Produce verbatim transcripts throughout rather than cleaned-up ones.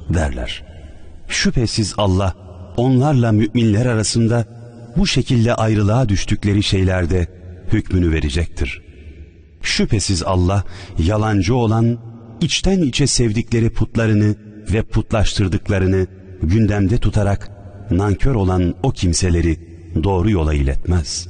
derler. Şüphesiz Allah onlarla müminler arasında bu şekilde ayrılığa düştükleri şeylerde hükmünü verecektir. Şüphesiz Allah yalancı olan, içten içe sevdikleri putlarını ve putlaştırdıklarını gündemde tutarak nankör olan o kimseleri doğru yola iletmez.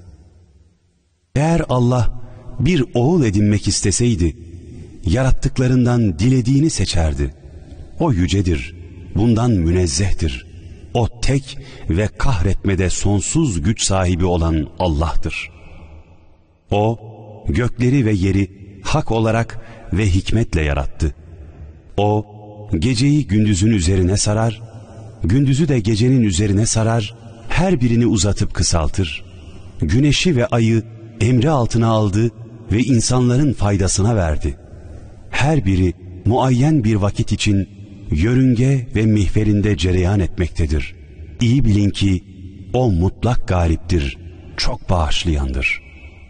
Eğer Allah bir oğul edinmek isteseydi, yarattıklarından dilediğini seçerdi. O yücedir, bundan münezzehtir. O tek ve kahretmede sonsuz güç sahibi olan Allah'tır. O, gökleri ve yeri hak olarak ve hikmetle yarattı. O, geceyi gündüzün üzerine sarar, gündüzü de gecenin üzerine sarar, her birini uzatıp kısaltır. Güneşi ve ayı emri altına aldı ve insanların faydasına verdi. Her biri muayyen bir vakit için yörünge ve mihverinde cereyan etmektedir. İyi bilin ki o mutlak galiptir, çok bağışlayandır.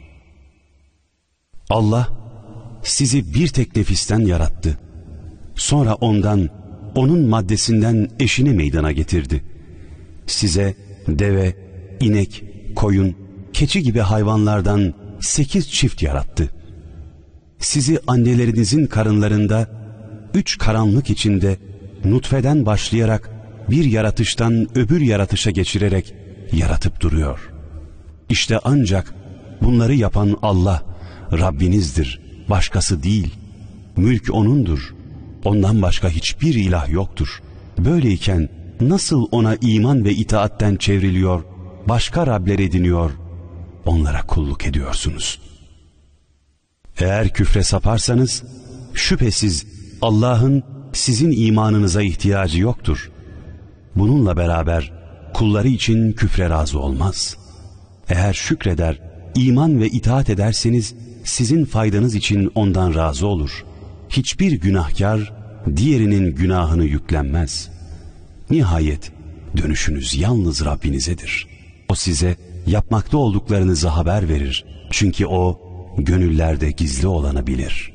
Allah sizi bir tek nefisten yarattı. Sonra ondan, onun maddesinden eşini meydana getirdi. Size deve, inek, koyun, keçi gibi hayvanlardan sekiz çift yarattı. Sizi annelerinizin karınlarında üç karanlık içinde nutfeden başlayarak bir yaratıştan öbür yaratışa geçirerek yaratıp duruyor. İşte ancak bunları yapan Allah Rabbinizdir, başkası değil. Mülk O'nundur. Ondan başka hiçbir ilah yoktur. Böyleyken nasıl O'na iman ve itaatten çevriliyor, başka Rabler ediniyor, onlara kulluk ediyorsunuz? Eğer küfre saparsanız, şüphesiz Allah'ın sizin imanınıza ihtiyacı yoktur. Bununla beraber kulları için küfre razı olmaz. Eğer şükreder, iman ve itaat ederseniz, sizin faydanız için ondan razı olur. Hiçbir günahkar diğerinin günahını yüklenmez. Nihayet dönüşünüz yalnız Rabbinizedir. O size yapmakta olduklarınızı haber verir. Çünkü O gönüllerde gizli olanı bilir.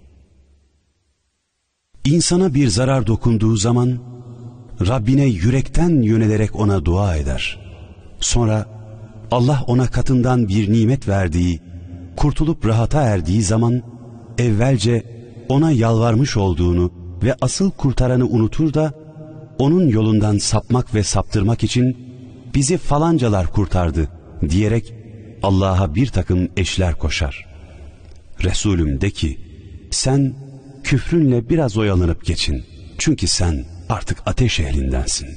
İnsana bir zarar dokunduğu zaman Rabbine yürekten yönelerek ona dua eder. Sonra Allah ona katından bir nimet verdiği, kurtulup rahata erdiği zaman evvelce ona yalvarmış olduğunu ve asıl kurtaranı unutur da onun yolundan sapmak ve saptırmak için bizi falancalar kurtardı diyerek Allah'a bir takım eşler koşar. Resulüm de ki, sen küfrünle biraz oyalanıp geçin. Çünkü sen artık ateş ehlindensin.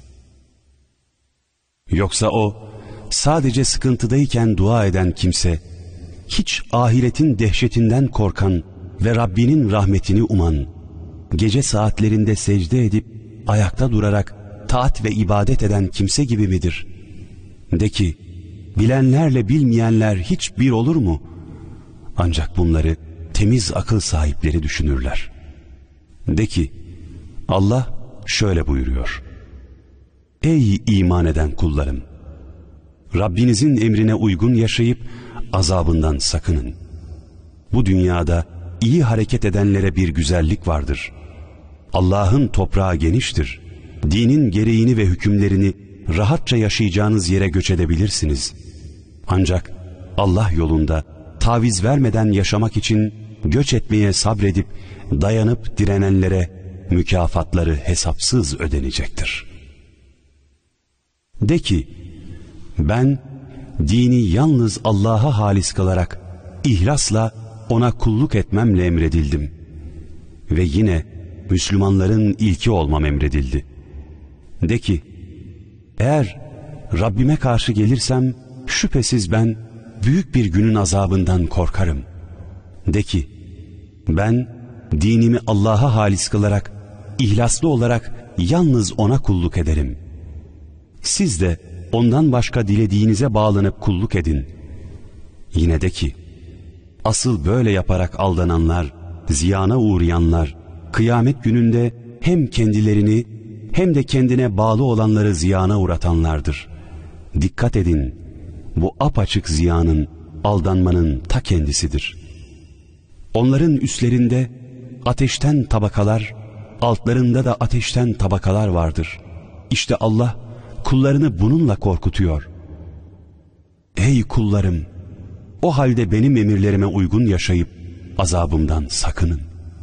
Yoksa o sadece sıkıntıdayken dua eden kimse, hiç ahiretin dehşetinden korkan ve Rabbinin rahmetini uman, gece saatlerinde secde edip ayakta durarak taat ve ibadet eden kimse gibi midir? De ki, bilenlerle bilmeyenler hiç bir olur mu? Ancak bunları temiz akıl sahipleri düşünürler. De ki, Allah şöyle buyuruyor: Ey iman eden kullarım! Rabbinizin emrine uygun yaşayıp azabından sakının. Bu dünyada iyi hareket edenlere bir güzellik vardır. Allah'ın toprağı geniştir. Dinin gereğini ve hükümlerini rahatça yaşayacağınız yere göç edebilirsiniz. Ancak Allah yolunda taviz vermeden yaşamak için göç etmeye sabredip dayanıp direnenlere mükafatları hesapsız ödenecektir. De ki, ben dini yalnız Allah'a halis kılarak ihlasla ona kulluk etmemle emredildim ve yine Müslümanların ilki olmam emredildi. De ki, eğer Rabbime karşı gelirsem şüphesiz ben büyük bir günün azabından korkarım. De ki, ben dinimi Allah'a halis kılarak ihlaslı olarak yalnız O'na kulluk ederim. Siz de Ondan başka dilediğinize bağlanıp kulluk edin. Yine de ki, asıl böyle yaparak aldananlar, ziyana uğrayanlar, kıyamet gününde hem kendilerini hem de kendine bağlı olanları ziyana uğratanlardır. Dikkat edin, bu apaçık ziyanın, aldanmanın ta kendisidir. Onların üstlerinde ateşten tabakalar altlarında da ateşten tabakalar vardır. İşte Allah kullarını bununla korkutuyor. Ey kullarım! O halde benim emirlerime uygun yaşayıp azabımdan sakının.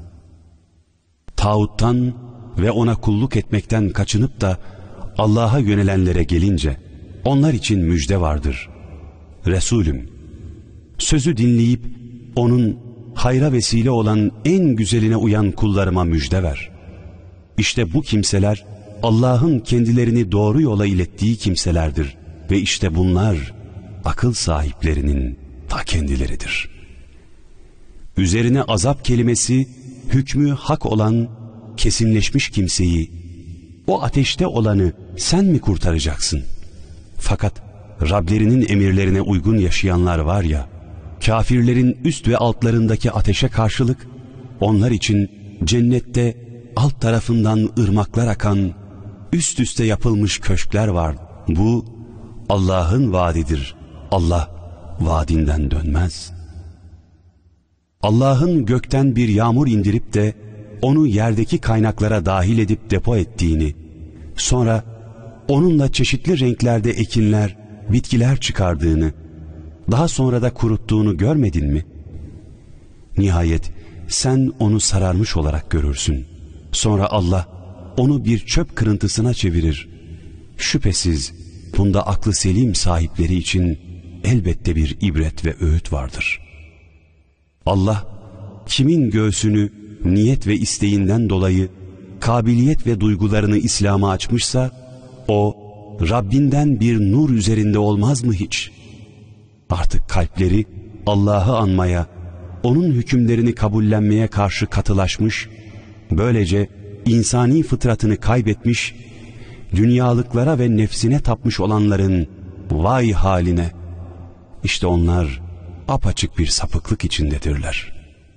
Tağuttan ve ona kulluk etmekten kaçınıp da Allah'a yönelenlere gelince onlar için müjde vardır. Resulüm, sözü dinleyip onun hayra vesile olan en güzeline uyan kullarıma müjde ver. İşte bu kimseler Allah'ın kendilerini doğru yola ilettiği kimselerdir ve işte bunlar akıl sahiplerinin ta kendileridir. Üzerine azap kelimesi hükmü hak olan kesinleşmiş kimseyi, o ateşte olanı sen mi kurtaracaksın? Fakat Rablerinin emirlerine uygun yaşayanlar var ya, kafirlerin üst ve altlarındaki ateşe karşılık onlar için cennette alt tarafından ırmaklar akan üst üste yapılmış köşkler var. Bu Allah'ın vaadidir. Allah vaadinden dönmez. Allah'ın gökten bir yağmur indirip de onu yerdeki kaynaklara dahil edip depo ettiğini, sonra onunla çeşitli renklerde ekinler, bitkiler çıkardığını, daha sonra da kuruttuğunu görmedin mi? Nihayet sen onu sararmış olarak görürsün. Sonra Allah onu bir çöp kırıntısına çevirir. Şüphesiz bunda aklı selim sahipleri için elbette bir ibret ve öğüt vardır. Allah kimin göğsünü niyet ve isteğinden dolayı kabiliyet ve duygularını İslam'a açmışsa o Rabbinden bir nur üzerinde olmaz mı hiç? Artık kalpleri Allah'ı anmaya, onun hükümlerini kabullenmeye karşı katılaşmış, böylece insani fıtratını kaybetmiş, dünyalıklara ve nefsine tapmış olanların vay haline! İşte onlar apaçık bir sapıklık içindedirler.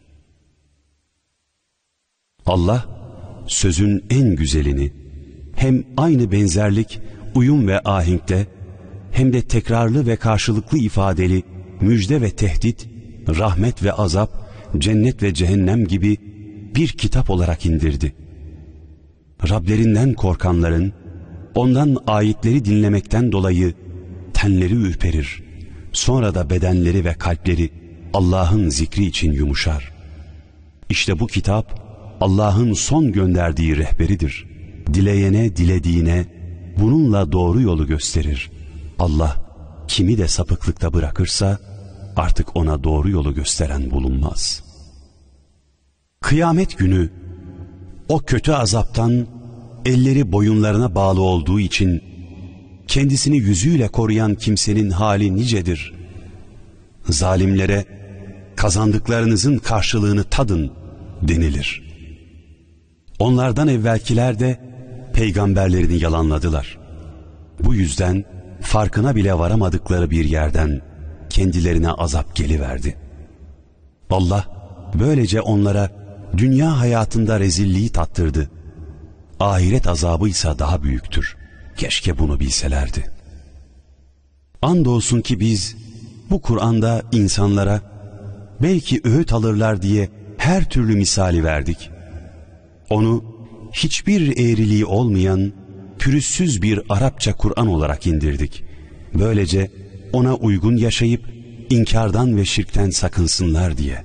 Allah sözün en güzelini hem aynı benzerlik, uyum ve ahenkte hem de tekrarlı ve karşılıklı ifadeli müjde ve tehdit, rahmet ve azap, cennet ve cehennem gibi bir kitap olarak indirdi. Rablerinden korkanların ondan ayetleri dinlemekten dolayı tenleri ürperir. Sonra da bedenleri ve kalpleri Allah'ın zikri için yumuşar. İşte bu kitap Allah'ın son gönderdiği rehberidir. Dileyene dilediğine bununla doğru yolu gösterir. Allah kimi de sapıklıkta bırakırsa artık ona doğru yolu gösteren bulunmaz. Kıyamet günü o kötü azaptan elleri boyunlarına bağlı olduğu için kendisini yüzüyle koruyan kimsenin hali nicedir. Zalimlere kazandıklarınızın karşılığını tadın denilir. Onlardan evvelkiler de peygamberlerini yalanladılar. Bu yüzden farkına bile varamadıkları bir yerden kendilerine azap geliverdi. Allah böylece onlara dünya hayatında rezilliği tattırdı. Ahiret azabı ise daha büyüktür. Keşke bunu bilselerdi. Andolsun ki biz bu Kur'an'da insanlara belki öğüt alırlar diye her türlü misali verdik. Onu hiçbir eğriliği olmayan pürüzsüz bir Arapça Kur'an olarak indirdik. Böylece ona uygun yaşayıp inkardan ve şirkten sakınsınlar diye.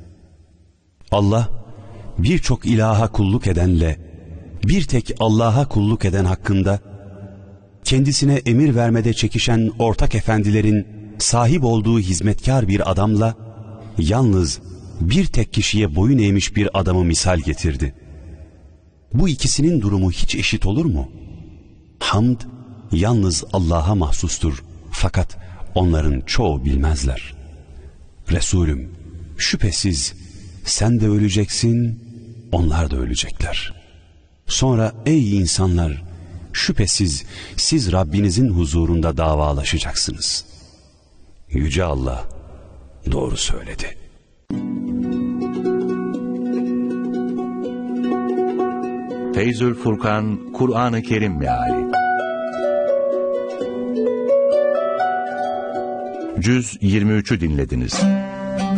Allah birçok ilaha kulluk edenle bir tek Allah'a kulluk eden hakkında kendisine emir vermede çekişen ortak efendilerin sahip olduğu hizmetkar bir adamla yalnız bir tek kişiye boyun eğmiş bir adamı misal getirdi. Bu ikisinin durumu hiç eşit olur mu? Hamd yalnız Allah'a mahsustur, fakat onların çoğu bilmezler. Resulüm, şüphesiz sen de öleceksin, onlar da ölecekler. Sonra ey insanlar, şüphesiz siz Rabbinizin huzurunda davalaşacaksınız. Yüce Allah doğru söyledi. Feyzül Furkan, Kur'an-ı Kerim Meali Cüz yirmi üçü dinlediniz.